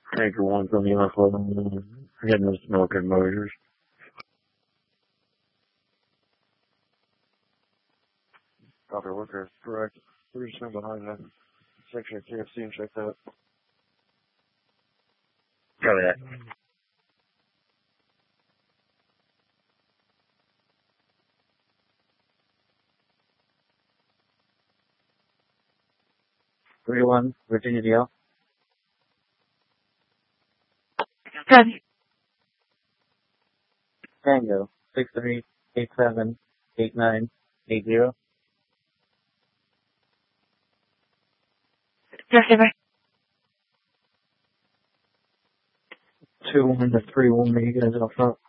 Tanker 1 from US 11. Getting the smoke and motors. Copy, worker, correct. We're just behind that section of KFC and check that. Copy that. 31, Virginia DL. Copy. Tango, 63878980. Receiver. 21 to 31, you guys up front.